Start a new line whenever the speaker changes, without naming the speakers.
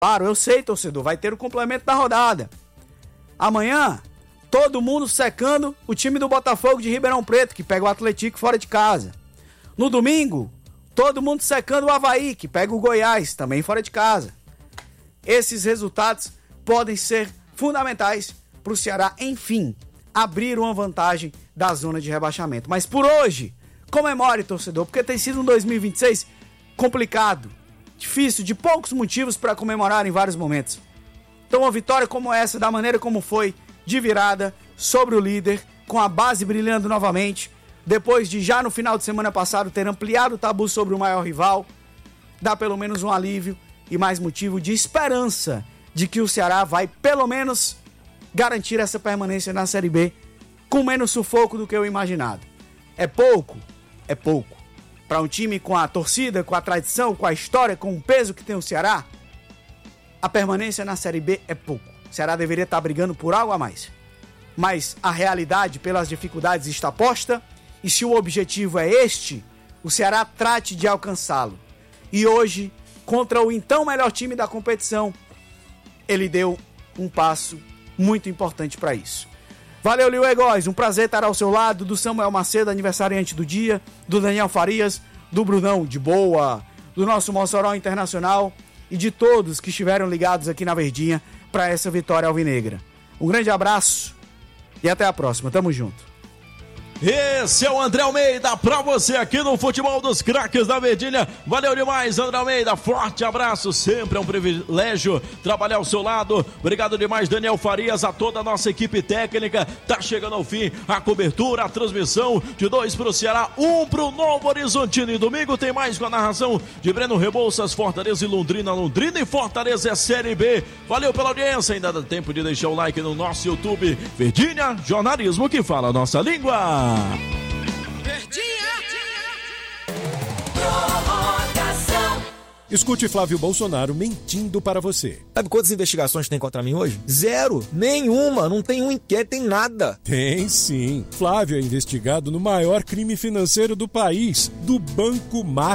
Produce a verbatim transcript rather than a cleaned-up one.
Claro, eu sei, torcedor, vai ter o complemento da rodada. Amanhã, todo mundo secando o time do Botafogo de Ribeirão Preto, que pega o Atlético fora de casa. No domingo, todo mundo secando o Avaí, que pega o Goiás, também fora de casa. Esses resultados podem ser fundamentais para o Ceará, enfim, abrir uma vantagem da zona de rebaixamento. Mas por hoje, comemore, torcedor, porque tem sido um dois mil e vinte e seis complicado, difícil, de poucos motivos para comemorar em vários momentos. Então uma vitória como essa, da maneira como foi, de virada sobre o líder, com a base brilhando novamente, depois de já no final de semana passado ter ampliado o tabu sobre o maior rival, dá pelo menos um alívio e mais motivo de esperança de que o Ceará vai pelo menos garantir essa permanência na Série B com menos sufoco do que o imaginado. É pouco? É pouco. Para um time com a torcida, com a tradição, com a história, com o peso que tem o Ceará, a permanência na Série B é pouco. O Ceará deveria estar brigando por algo a mais. Mas a realidade, pelas dificuldades, está posta, e se o objetivo é este, o Ceará trate de alcançá-lo. E hoje, contra o então melhor time da competição, ele deu um passo muito importante para isso. Valeu, Lil Egóis, um prazer estar ao seu lado, do Samuel Macedo, aniversariante do dia, do Daniel Farias, do Brunão de Boa, do nosso Mossoró Internacional e de todos que estiveram ligados aqui na Verdinha para essa vitória alvinegra. Um grande abraço e até a próxima, tamo junto.
Esse é o André Almeida pra você aqui no Futebol dos Craques da Verdinha. Valeu demais, André Almeida. Forte abraço, sempre é um privilégio trabalhar ao seu lado. Obrigado demais, Daniel Farias, a toda a nossa equipe técnica. Tá chegando ao fim a cobertura, a transmissão de dois pro Ceará, um pro Novo Horizontino. E domingo tem mais com a narração de Breno Rebouças, Fortaleza e Londrina. Londrina e Fortaleza é Série B. Valeu pela audiência, ainda dá tempo de deixar o like no nosso YouTube. Verdinha, jornalismo que fala a nossa língua.
Escute Flávio Bolsonaro mentindo para você.
Sabe quantas investigações tem contra mim hoje? Zero. Nenhuma. Não tem um inquérito, tem nada.
Tem sim. Flávio é investigado no maior crime financeiro do país, do Banco Mar.